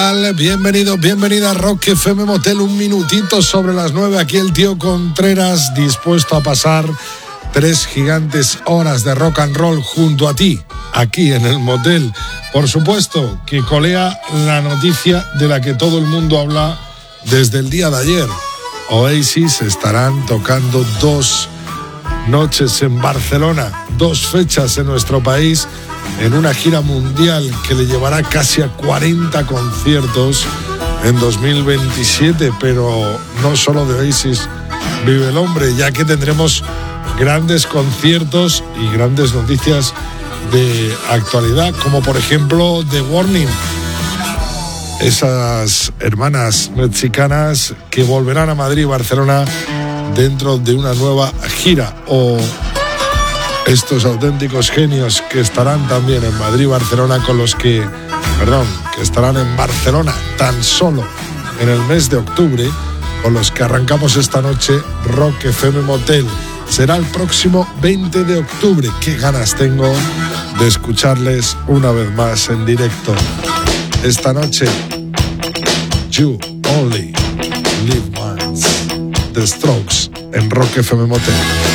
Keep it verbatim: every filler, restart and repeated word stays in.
Bienvenido, bienvenida a Rock F M Motel, un minutito sobre las nueve. Aquí el tío Contreras, dispuesto a pasar tres gigantes horas de rock and roll junto a ti, aquí en el motel. Por supuesto que colea la noticia de la que todo el mundo habla desde el día de ayer. Oasis estarán tocando dos noches en Barcelona, dos fechas en nuestro país, en una gira mundial que le llevará casi a cuarenta conciertos en dos mil veintisiete, pero no solo de Oasis vive el hombre, ya que tendremos grandes conciertos y grandes noticias de actualidad, como por ejemplo The Warning, esas hermanas mexicanas que volverán a Madrid y Barcelona dentro de una nueva gira, o estos auténticos genios que estarán también en Madrid y Barcelona, con los que, perdón, que estarán en Barcelona tan solo en el mes de octubre, con los que arrancamos esta noche Rock F M Motel. Será el próximo veinte de octubre. Qué ganas tengo de escucharles una vez más en directo. Esta noche, You Only Live Once, The Strokes, en Rock F M Motel.